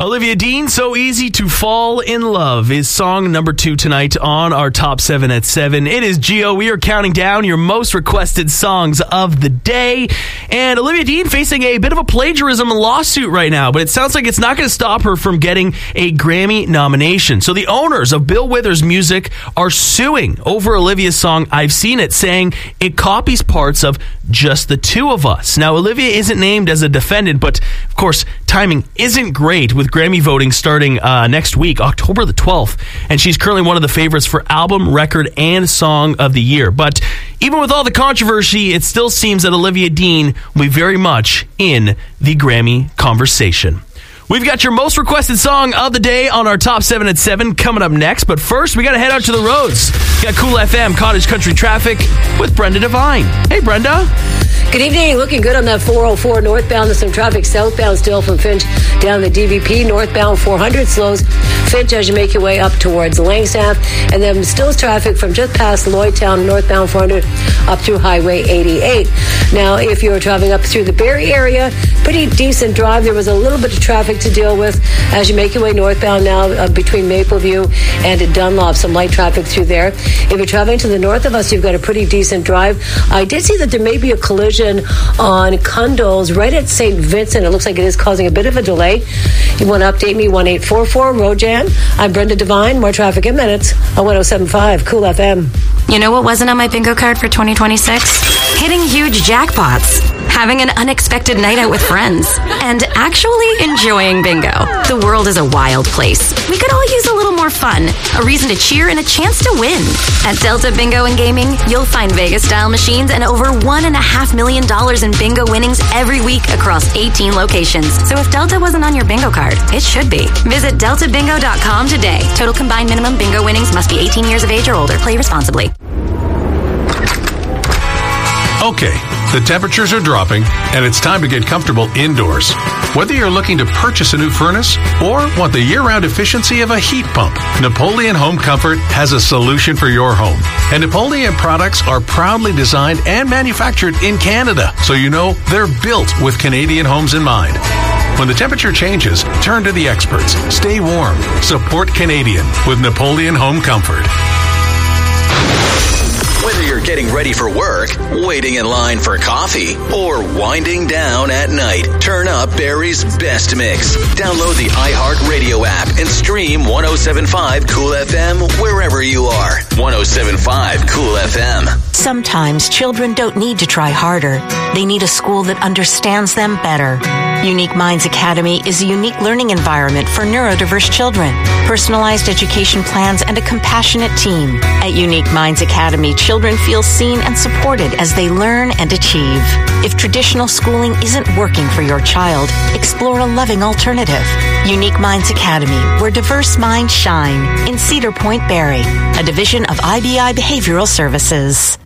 Olivia Dean, So Easy to Fall in Love is song number 2 tonight on our Top 7 at 7. It is Gio. We are counting down your most requested songs of the day. And Olivia Dean facing a bit of a plagiarism lawsuit right now, but it sounds like it's not going to stop her from getting a Grammy nomination. So the owners of Bill Withers Music are suing over Olivia's song, I've Seen It, saying it copies parts of Just the Two of Us. Now, Olivia isn't named as a defendant, but of course, timing isn't great with Grammy voting starting next week, October the 12th, and she's currently one of the favorites for album, record, and song of the year. But even with all the controversy, it still seems that Olivia Dean will be very much in the Grammy conversation. We've got your most requested song of the day on our Top 7 at 7 coming up next, but first we got to head out to the roads. We got Cool FM Cottage Country Traffic with Brenda Devine. Hey, Brenda. Good evening. Looking good on that 404 northbound. There's some traffic southbound still from Finch down the DVP. Northbound 400 slows Finch as you make your way up towards Langstaff. And then still traffic from just past Lloydtown, northbound 400 up through Highway 88. Now, if you're traveling up through the Barrie area, pretty decent drive. There was a little bit of traffic to deal with as you make your way northbound now between Mapleview and Dunlop. Some light traffic through there. If you're traveling to the north of us, you've got a pretty decent drive. I did see that there may be a collision on Cundoles right at St. Vincent. It looks like it is causing a bit of a delay. You want to update me? 1844 Road Jam. I'm Brenda Devine. More traffic in minutes on 107.5 Cool FM. You know what wasn't on my bingo card for 2026? Hitting huge jackpots, having an unexpected night out with friends, and actually enjoying bingo. The world is a wild place. We could all use a little more fun, a reason to cheer, and a chance to win. At Delta Bingo and Gaming, you'll find Vegas-style machines and over $1.5 million in bingo winnings every week across 18 locations. So if Delta wasn't on your bingo card, it should be. Visit deltabingo.com today. Total combined minimum bingo winnings must be 18 years of age or older. Play responsibly. Okay, the temperatures are dropping, and it's time to get comfortable indoors. Whether you're looking to purchase a new furnace or want the year-round efficiency of a heat pump, Napoleon Home Comfort has a solution for your home. And Napoleon products are proudly designed and manufactured in Canada, so you know they're built with Canadian homes in mind. When the temperature changes, turn to the experts. Stay warm. Support Canadian with Napoleon Home Comfort. Whether you're getting ready for work, waiting in line for coffee, or winding down at night, turn up Barrie's best mix. Download the iHeartRadio app and stream 107.5 Cool FM wherever you are. 107.5 Cool FM. Sometimes children don't need to try harder. They need a school that understands them better. Unique Minds Academy is a unique learning environment for neurodiverse children, personalized education plans, and a compassionate team. At Unique Minds Academy, children feel seen and supported as they learn and achieve. If traditional schooling isn't working for your child, explore a loving alternative. Unique Minds Academy, where diverse minds shine, in Cedar Point, Barrie, a division of IBI Behavioral Services.